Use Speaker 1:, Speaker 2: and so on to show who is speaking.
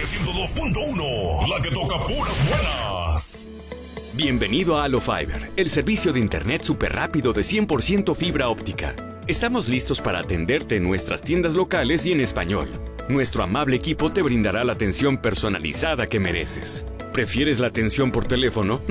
Speaker 1: 102.1, la que toca puras buenas.
Speaker 2: Bienvenido a Halo Fiber, el servicio de internet súper rápido de 100% fibra óptica. Estamos listos para atenderte en nuestras tiendas locales y en español. Nuestro amable equipo te brindará la atención personalizada que mereces. ¿Prefieres la atención por teléfono?